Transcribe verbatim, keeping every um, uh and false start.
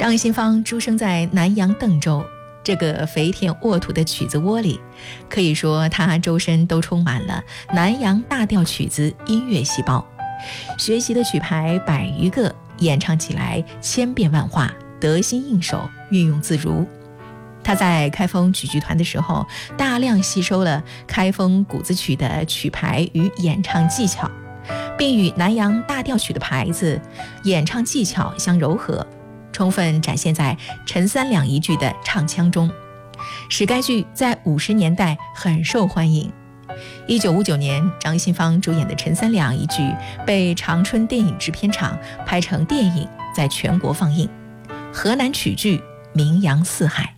张新芳出生在南阳邓州，这个肥田沃土的曲子窝里，可以说他周身都充满了南洋大调曲子音乐细胞。学习的曲牌百余个，演唱起来千变万化，得心应手，运用自如。他在开封曲剧团的时候，大量吸收了开封谷子曲的曲牌与演唱技巧，并与南洋大调曲的牌子、演唱技巧相糅合，充分展现在陈三两一句的唱腔中，使该剧在五十年代很受欢迎。一九五九年，张新芳主演的陈三两一句被长春电影制片厂拍成电影，在全国放映。河南曲剧名扬四海。